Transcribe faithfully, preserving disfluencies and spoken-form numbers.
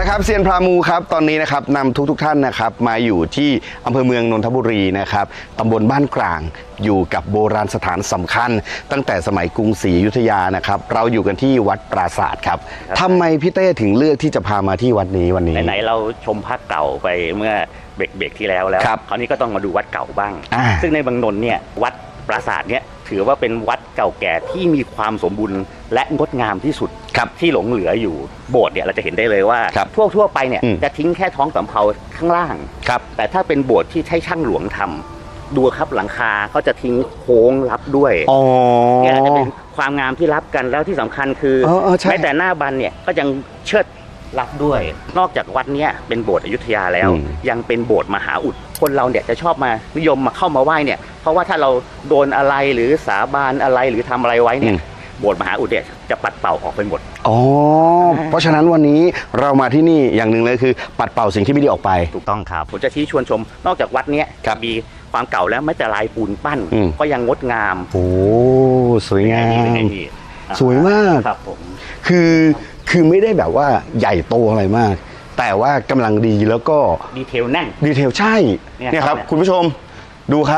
ละครับเซียนพรามูครับตอนนี้นะครับนำทุกทุกท่านนะครับมาอยู่ที่อำเภอเมืองนนทบุรีนะครับตำบลบ้านกลางอยู่กับโบราณสถานสำคัญตั้งแต่สมัยกรุงศรีอยุธยานะครับเราอยู่กันที่วัดปราสาทครับทำไมพี่เต้ถึงเลือกที่จะพามาที่วัดนี้วันนี้ไหนๆเราชมพระเก่าไปเมื่อเบรกๆที่แล้วแล้วคราวนี้ก็ต้องมาดูวัดเก่าบ้างซึ่งในบางนนท์เนี่ยวัดปราสาทเนี่ยถือว่าเป็นวัดเก่าแก่ที่มีความสมบูรณ์และงดงามที่สุดที่หลงเหลืออยู่โบสถ์เนี่ยเราจะเห็นได้เลยว่าทั่วทั่วไปเนี่ยจะทิ้งแค่ท้องสำเภาข้างล่างแต่ถ้าเป็นโบสถ์ที่ใช้ช่างหลวงทำดูครับหลังคาเขาจะทิ้งโค้งรับด้วยเนี่ยจะเป็นความงามที่รับกันแล้วที่สำคัญคือแม้แต่หน้าบันเนี่ยก็ยังเชิดรับด้วยนอกจากวัดนี้เป็นโบสถ์อยุธยาแล้วยังเป็นโบสถ์มหาอุดคนเราเนี่ยจะชอบมานิยมมาเข้ามาไหว้เนี่ยเพราะว่าถ้าเราโดนอะไรหรือสาบานอะไรหรือทำอะไรไว้เนี่ยโบสถ์มหาอุดเนี่ยจะปัดเป่าออกไปหมดอ๋อเพราะฉะนั้นวันนี้เรามาที่นี่อย่างหนึ่งเลยคือปัดเป่าสิ่งที่ไม่ดีออกไปถูกต้องครับผมจะชี้ชวนชมนอกจากวัดนี้มีความเก่าแล้วไม่แต่ลายปูนปั้นก็ยังงดงามโอ้สวยงามสวยมากครับผมคือคือไม่ได้แบบว่าใหญ่โตอะไรมากแต่ว่ากำลังดีแล้วก็ดีเทลแน่นดีเทลใช่เนี่ยครับคุณผู้ชมดูครับ